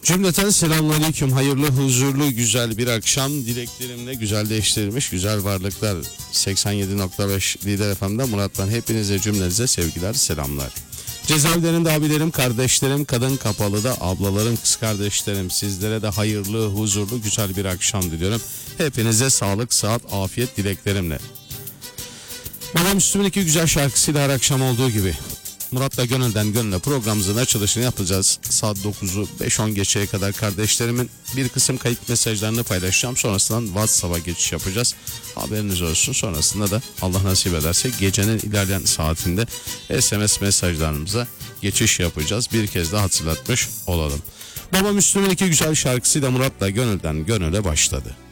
Cümleten selamünaleyküm. Hayırlı, huzurlu, güzel bir akşam dileklerimle güzelleştirilmiş güzel varlıklar. 87.5 Lider FM'de Murat'tan hepinize cümlenize sevgiler, selamlar. Cezaevlerinde abilerim, kardeşlerim, kadın kapalıda ablalarım, kız kardeşlerim, sizlere de hayırlı, huzurlu, güzel bir akşam diliyorum. Hepinize sağlık, sıhhat, afiyet dileklerimle. Babam Müslüm'ün iki güzel şarkısıyla her akşam olduğu gibi Murat'la Gönülden Gönüle programımızın açılışını yapacağız. Saat 9'u 5-10 geçeye kadar kardeşlerimin bir kısım kayıt mesajlarını paylaşacağım. Sonrasında WhatsApp'a geçiş yapacağız. Haberiniz olsun. Sonrasında da Allah nasip ederse gecenin ilerleyen saatinde SMS mesajlarımıza geçiş yapacağız. Bir kez daha hatırlatmış olalım. Baba Müslüm'ün iki güzel şarkısıyla Murat'la Gönülden Gönüle başladı.